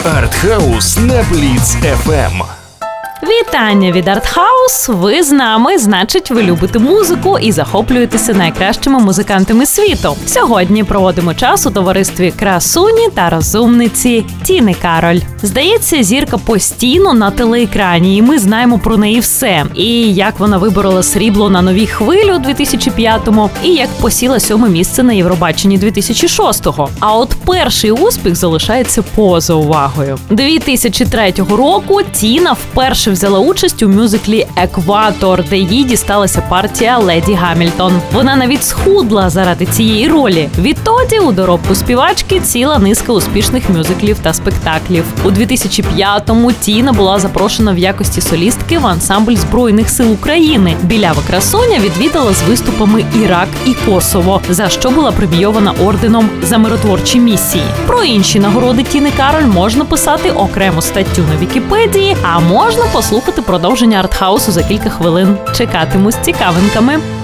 Артхаус на Бліц FM. Вітання від Артхаус! Ви з нами, значить, ви любите музику і захоплюєтеся найкращими музикантами світу. Сьогодні проводимо час у товаристві красуні та розумниці Тіни Кароль. Здається, зірка постійно на телеекрані, і ми знаємо про неї все. І як вона виборола срібло на Новій хвилі у 2005-му, і як посіла 7-е місце на Євробаченні 2006-го. А от перший успіх залишається поза увагою. 2003 року Тіна вперше взяла участь у мюзиклі «Екватор», де їй дісталася партія Леді Гамільтон. Вона навіть схудла заради цієї ролі. Відтоді у доробку співачки ціла низка успішних мюзиклів та спектаклів. У 2005-му Тіна була запрошена в якості солістки в ансамбль Збройних сил України. Білява красуня відвідала з виступами Ірак і Косово, за що була премійована орденом за миротворчі місії. Про інші нагороди Тіни Кароль можна писати окрему статтю на Вікіпедії, а можна послухати продовження Артхаусу за кілька хвилин. Чекатиму з цікавинками.